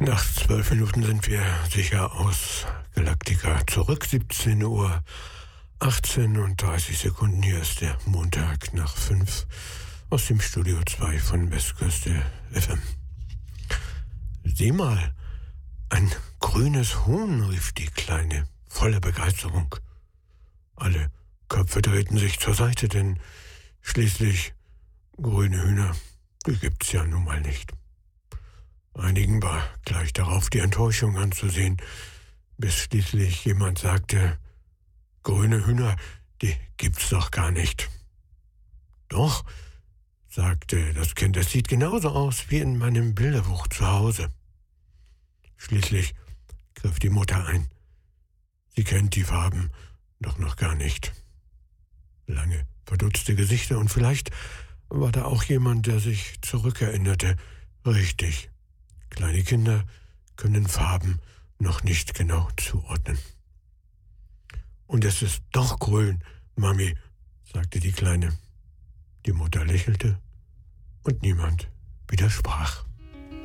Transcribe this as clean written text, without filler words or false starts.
Nach 12 Minuten sind wir sicher aus Galactica zurück. 17 Uhr 18 und 30 Sekunden. Hier ist der Montag nach 5 aus dem Studio 2 von Westküste FM. Sieh mal, ein grünes Huhn, rief die Kleine, voller Begeisterung. Alle Köpfe drehten sich zur Seite, denn schließlich grüne Hühner, die gibt's ja nun mal nicht. Einigen war gleich darauf die Enttäuschung anzusehen, bis schließlich jemand sagte, grüne Hühner, die gibt's doch gar nicht. Doch, sagte das Kind, es sieht genauso aus wie in meinem Bilderbuch zu Hause. Schließlich griff die Mutter ein. Sie kennt die Farben doch noch gar nicht. Lange, verdutzte Gesichter und vielleicht war da auch jemand, der sich zurückerinnerte. Richtig, kleine Kinder können Farben noch nicht genau zuordnen. Und es ist doch grün, Mami, sagte die Kleine. Die Mutter lächelte und niemand widersprach.